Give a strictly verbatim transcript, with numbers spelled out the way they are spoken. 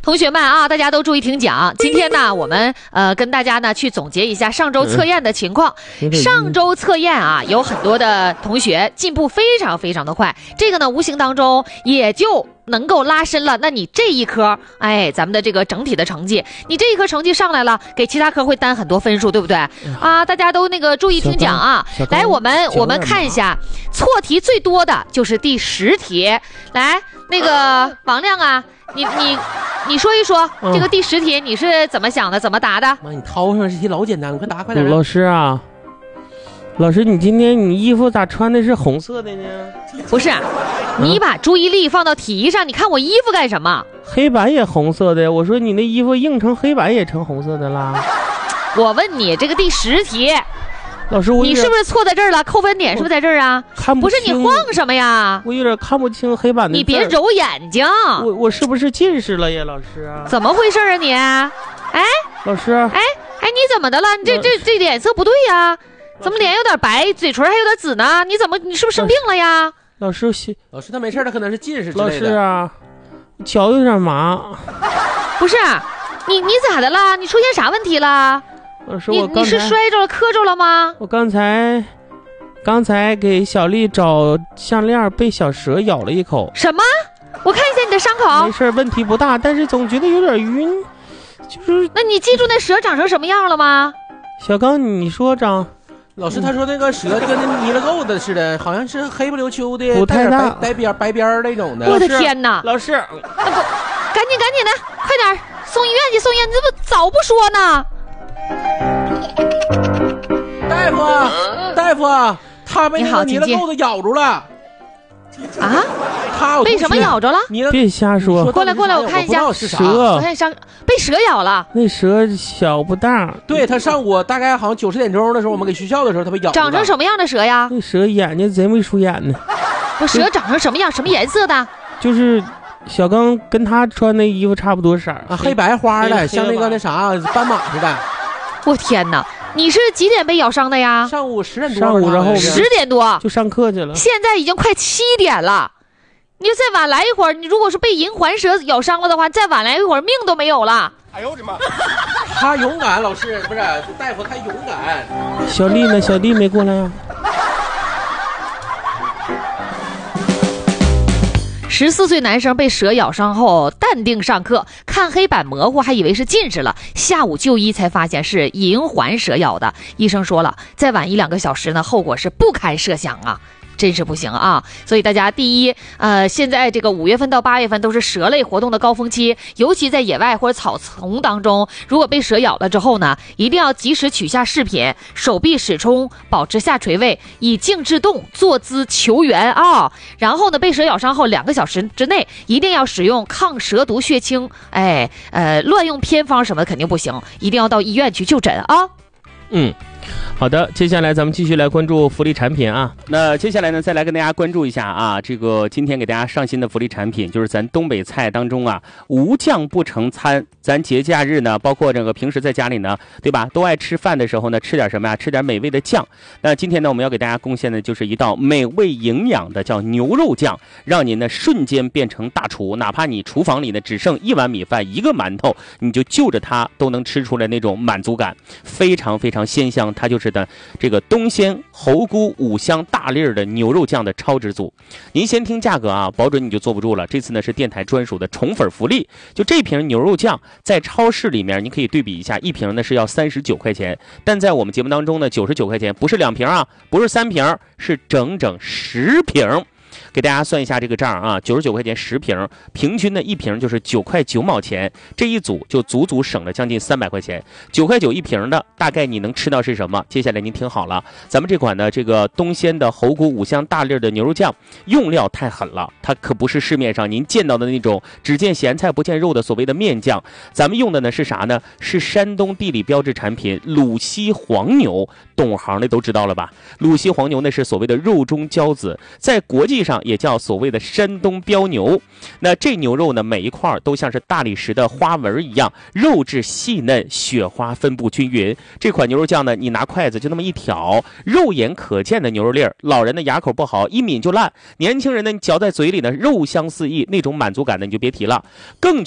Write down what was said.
同学们啊，大家都注意听讲。今天呢，我们呃跟大家呢去总结一下上周测验的情况。上周测验啊，有很多的同学进步非常非常的快，这个呢无形当中也就能够拉伸了。那你这一科，哎，咱们的这个整体的成绩，你这一科成绩上来了，给其他科会担很多分数，对不对？啊，大家都那个注意听讲啊。来，我们我们看一下，错题最多的就是第十题。来，那个王亮啊。你你你说一说、嗯、这个第十题你是怎么想的，怎么答的？ 妈，你掏上这题老简单了，快答快点！ 老师啊，老师，你今天你衣服咋穿的是红色的呢？ 不是，你把注意力放到题上，你看我衣服干什么？ 黑板也红色的，我说你那衣服印成黑板也成红色的啦。 我问你，这个第十题。 老师，我你是不是错在这儿了？扣分点是不是在这儿啊？ 看不清，不是你晃什么呀？ 我有点看不清黑板的。 你别揉眼睛。 我我是不是近视了呀，老师啊？ 怎么回事啊你？哎， 老师， 哎哎，你怎么的了？你这这这脸色不对呀？怎么脸有点白，嘴唇还有点紫呢？你怎么你是不是生病了呀？ 老师， 老师他没事，他可能是近视之类的。 老师啊，脚有点麻。 不是，你你咋的了？你出现啥问题了？ 老师，我你你是摔着了磕着了吗？ 我刚才刚才给小丽找项链，被小蛇咬了一口。 什么？我看一下你的伤口。 没事，问题不大，但是总觉得有点晕，就是。 那你记住那蛇长成什么样了吗？ 小刚，你说长。 老师他说那个蛇跟那泥了垢子似的，好像是黑不溜秋的， 不太大， 带边白边那种的。 我的天哪！ 老师， 那不赶紧赶紧的，快点送医院去，送医院！你这不早不说呢？ 大夫啊，大夫啊，他被那个泥了垢子咬住了。 啊？ 他被什么咬着了？ 别瞎说。 过来过来，我看一下。 蛇。 我看伤被蛇咬了。 那蛇小不大。 对，他上午大概好像九十点钟的时候，我们给学校的时候，他被咬。 长成什么样的蛇呀？ 那蛇眼睛贼没出眼呢。 我蛇长成什么样？什么颜色的？ 就是小刚跟他穿那衣服差不多色啊，黑白花的，像那个那啥斑马似的。 我天哪！你是几点被咬伤的呀？ 上午十点多。 上午然后十点多就上课去了。 现在已经快七点了，你就再晚来一会儿，你如果是被银环蛇咬伤了的话，再晚来一会儿命都没有了。 哎呦我的妈！他勇敢，老师不是大夫，他勇敢。 小丽呢？小丽没过来呀？ 十四岁男生被蛇咬伤后淡定上课，看黑板模糊还以为是近视了，下午就医才发现是银环蛇咬的。医生说了，再晚一两个小时呢，后果是不堪设想啊，真是不行啊！所以大家第一，呃，现在这个五月份到八月份都是蛇类活动的高峰期，尤其在野外或者草丛当中，如果被蛇咬了之后呢，一定要及时取下饰品，手臂始终保持下垂位，以静制动，坐姿求援啊！然后呢，被蛇咬伤后两个小时之内，一定要使用抗蛇毒血清，哎，呃，乱用偏方什么肯定不行，一定要到医院去就诊啊！ 嗯。好的，接下来咱们继续来关注福利产品啊。 那接下来呢，再来跟大家关注一下啊，这个今天给大家上新的福利产品，就是咱东北菜当中啊，无酱不成餐。咱节假日呢，包括这个平时在家里呢，对吧，都爱吃饭的时候呢，吃点什么呀？吃点美味的酱。那今天呢，我们要给大家贡献的就是一道美味营养的叫牛肉酱，让您呢瞬间变成大厨，哪怕你厨房里呢只剩一碗米饭、一个馒头，你就就着它都能吃出来那种满足感，非常非常鲜香。它就是的这个东鲜猴菇五香大粒的牛肉酱的超值组。您先听价格啊，保准你就坐不住了。这次呢是电台专属的宠粉福利，就这瓶牛肉酱在超市里面你可以对比一下，一瓶呢是要三十九块钱，但在我们节目当中呢九十九块钱，不是两瓶啊，不是三瓶，是整整十瓶。给大家算一下这个账啊，九十九块钱十瓶，平均的一瓶就是九块九毛钱，这一组就足足省了将近三百块钱。九块九一瓶的，大概你能吃到是什么？接下来您听好了，咱们这款的这个东鲜的猴菇五香大粒的牛肉酱，用料太狠了，它可不是市面上您见到的那种只见咸菜不见肉的所谓的面酱，咱们用的呢是啥呢？是山东地理标志产品鲁西黄牛，懂行的都知道了吧？鲁西黄牛呢是所谓的肉中骄子，在国际上也叫所谓的山东标牛。那这牛肉呢，每一块都像是大理石的花纹一样，肉质细嫩，雪花分布均匀。这款牛肉酱呢，你拿筷子就那么一挑，肉眼可见的牛肉粒儿，老人的牙口不好，一抿就烂；年轻人呢，嚼在嘴里呢，肉香四溢，那种满足感呢，你就别提了。更